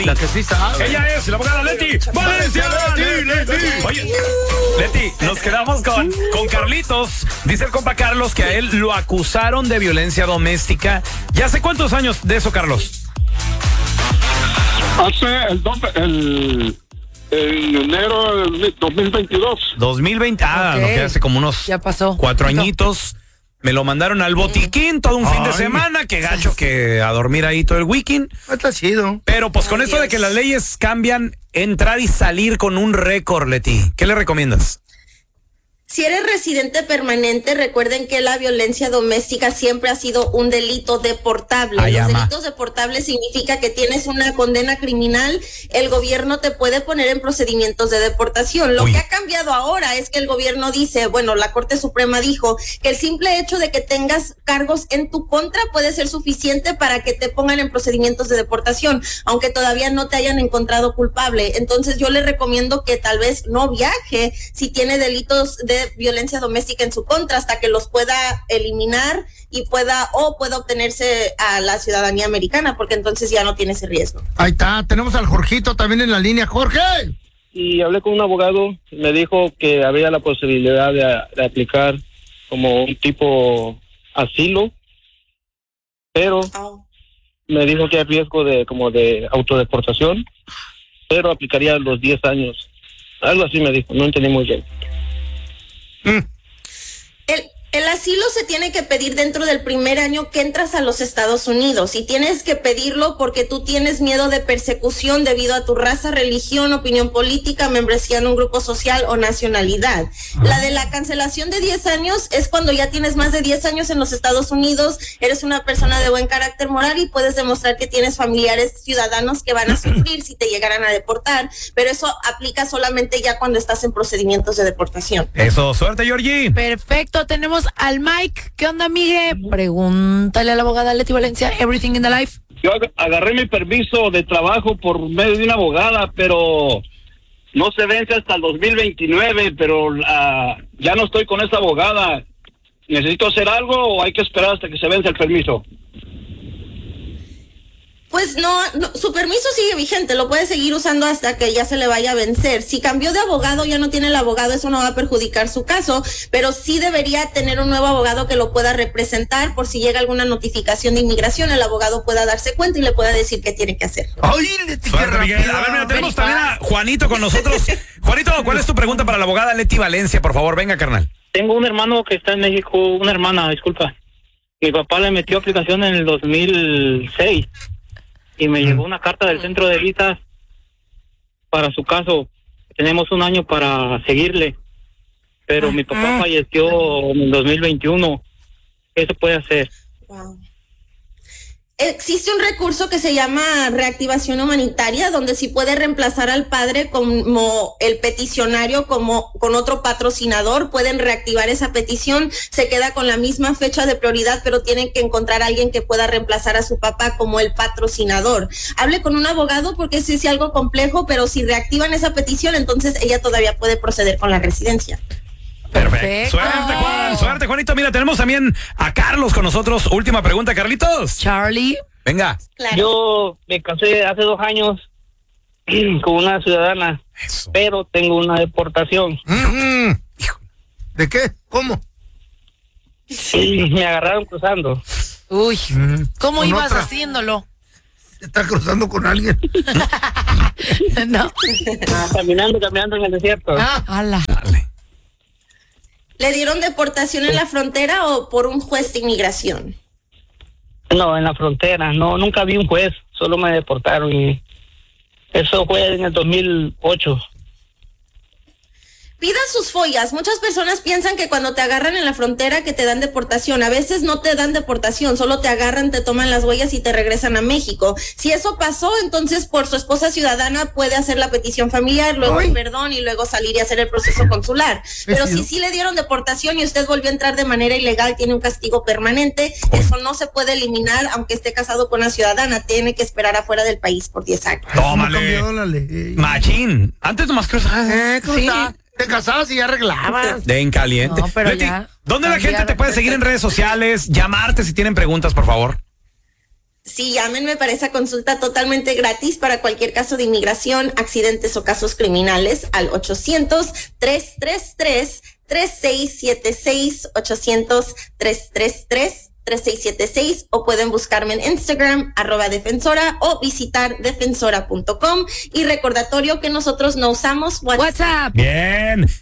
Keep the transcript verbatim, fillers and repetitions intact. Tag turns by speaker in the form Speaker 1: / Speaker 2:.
Speaker 1: La que sí sabe.
Speaker 2: Ella es la abogada Leti Valencia. Leti, Leti. Oye, Leti, nos quedamos con, con Carlitos. Dice el compa Carlos que a él lo acusaron de violencia doméstica. ¿Ya hace cuántos años de eso, Carlos?
Speaker 3: Hace el, el, el enero del dos mil veintidós.
Speaker 2: dos mil veinte, ah,
Speaker 4: Okay.
Speaker 2: lo que hace como unos
Speaker 4: Ya pasó.
Speaker 2: cuatro añitos. Me lo mandaron al botiquín todo un fin de
Speaker 1: Ay.
Speaker 2: semana. Qué gacho que a dormir ahí todo el weekend.
Speaker 1: Está chido.
Speaker 2: Pero pues con
Speaker 4: Ay,
Speaker 2: esto de
Speaker 4: Dios.
Speaker 2: que las leyes cambian, entrar y salir con un récord, Leti, ¿qué le recomiendas?
Speaker 5: Si eres residente permanente, recuerden que la violencia doméstica siempre ha sido un delito deportable.
Speaker 2: Ay,
Speaker 5: Los
Speaker 2: ama.
Speaker 5: delitos deportables significa que tienes una condena criminal, el gobierno te puede poner en procedimientos de deportación. Lo
Speaker 2: Uy.
Speaker 5: que ha cambiado ahora es que el gobierno dice, bueno, la Corte Suprema dijo que el simple hecho de que tengas cargos en tu contra puede ser suficiente para que te pongan en procedimientos de deportación, aunque todavía no te hayan encontrado culpable. Entonces yo le recomiendo que tal vez no viaje si tiene delitos de violencia doméstica en su contra hasta que los pueda eliminar y pueda o pueda obtenerse a la ciudadanía americana, porque entonces ya no tiene ese riesgo.
Speaker 1: Ahí está, tenemos al Jorgito también en la línea. Jorge.
Speaker 6: Y hablé con un abogado, me dijo que había la posibilidad de, de aplicar como un tipo asilo, pero
Speaker 5: Oh.
Speaker 6: me dijo que hay riesgo de como de autodeportación, pero aplicaría los diez años. Algo así me dijo, no entendí muy bien.
Speaker 5: El, el asilo se tiene que pedir dentro del primer año que entras a los Estados Unidos y tienes que pedirlo porque tú tienes miedo de persecución debido a tu raza, religión, opinión política, membresía en un grupo social o nacionalidad. La de la cancelación de diez años es cuando ya tienes más de diez años en los Estados Unidos, eres una persona de buen carácter moral y puedes demostrar que tienes familiares ciudadanos que van a sufrir si te llegaran a deportar, pero eso aplica solamente ya cuando estás en procedimientos de deportación.
Speaker 2: Eso, suerte, Georgie.
Speaker 4: Perfecto, tenemos al Mike. ¿Qué onda, Migue? Pregúntale a la abogada Leti Valencia, Everything in the Life.
Speaker 6: Yo ag- agarré mi permiso de trabajo por medio de una abogada, pero no se vence hasta el dos mil veintinueve, pero uh, ya no estoy con esa abogada. ¿Necesito hacer algo o hay que esperar hasta que se vence el permiso?
Speaker 5: Pues no, no, su permiso sigue vigente, lo puede seguir usando hasta que ya se le vaya a vencer. Si cambió de abogado, ya no tiene el abogado, eso no va a perjudicar su caso, pero sí debería tener un nuevo abogado que lo pueda representar por si llega alguna notificación de inmigración, el abogado pueda darse cuenta y le pueda decir qué tiene que hacer.
Speaker 1: Ay, Leti, qué
Speaker 2: Suerte, Miguel.
Speaker 1: rápido.
Speaker 2: A ver, mira, tenemos también a Juanito con nosotros. Juanito, ¿cuál es tu pregunta para la abogada Leti Valencia? Por favor, venga, carnal.
Speaker 6: Tengo un hermano que está en México, una hermana, disculpa. Mi papá le metió aplicación en el dos mil seis y me llegó una carta del centro de visas para su caso. Tenemos un año para seguirle, pero mi papá falleció en el dos mil veintiuno. ¿Qué se puede hacer?
Speaker 5: Wow. Existe un recurso que se llama reactivación humanitaria, donde si puede reemplazar al padre como el peticionario, como con otro patrocinador, pueden reactivar esa petición, se queda con la misma fecha de prioridad, pero tienen que encontrar a alguien que pueda reemplazar a su papá como el patrocinador. Hable con un abogado porque sí es algo complejo, pero si reactivan esa petición, entonces ella todavía puede proceder con la residencia.
Speaker 2: Perfecto. Suerte, Juan. Suerte, Juanito. Mira, tenemos también a Carlos con nosotros. Última pregunta, Carlitos.
Speaker 4: Charlie.
Speaker 2: Venga.
Speaker 5: Claro.
Speaker 6: Yo me casé hace dos años con una ciudadana,
Speaker 2: Eso.
Speaker 6: pero tengo una deportación.
Speaker 1: Mm, mm. ¿De qué? ¿Cómo?
Speaker 6: Y me agarraron cruzando.
Speaker 4: Uy, ¿cómo
Speaker 1: Con
Speaker 4: ibas
Speaker 1: otra.
Speaker 4: haciéndolo?
Speaker 1: ¿Está cruzando con alguien?
Speaker 4: No.
Speaker 6: Caminando, caminando en el desierto.
Speaker 4: Ah, ala.
Speaker 2: Dale.
Speaker 5: ¿Le dieron deportación en la frontera o por un juez de inmigración?
Speaker 6: No, en la frontera. No, nunca vi un juez. Solo me deportaron. Y eso fue en el dos mil ocho.
Speaker 5: Pida sus follas. Muchas personas piensan que cuando te agarran en la frontera que te dan deportación. A veces no te dan deportación, solo te agarran, te toman las huellas y te regresan a México. Si eso pasó, entonces por su esposa ciudadana puede hacer la petición familiar, luego
Speaker 1: Ay.
Speaker 5: el perdón y luego salir y hacer el proceso consular. Pero
Speaker 1: sí.
Speaker 5: si sí le dieron deportación y usted volvió a entrar de manera ilegal, tiene un castigo permanente. Eso no se puede eliminar aunque esté casado con una ciudadana. Tiene que esperar afuera del país por diez años.
Speaker 1: ¿Cómo ha
Speaker 2: Tómale.
Speaker 1: cambiado la ley?
Speaker 2: Machín. Antes nomás cruzabas.
Speaker 1: Eh, ¿cómo
Speaker 4: Sí.
Speaker 1: está? Te casabas y ya arreglabas.
Speaker 2: De en caliente.
Speaker 4: No, pero
Speaker 2: Leti,
Speaker 4: ya
Speaker 2: ¿dónde la gente te
Speaker 4: cambiaron.
Speaker 2: puede seguir en redes sociales? Llamarte si tienen preguntas, por favor.
Speaker 5: Sí, llámenme para esa consulta totalmente gratis para cualquier caso de inmigración, accidentes o casos criminales al ochocientos, tres tres tres, tres seis siete seis, ochocientos, tres tres tres, tres seis siete seis, o pueden buscarme en Instagram, arroba defensora, o visitar defensora punto com. Y recordatorio que nosotros no usamos WhatsApp.
Speaker 4: WhatsApp.
Speaker 2: Bien.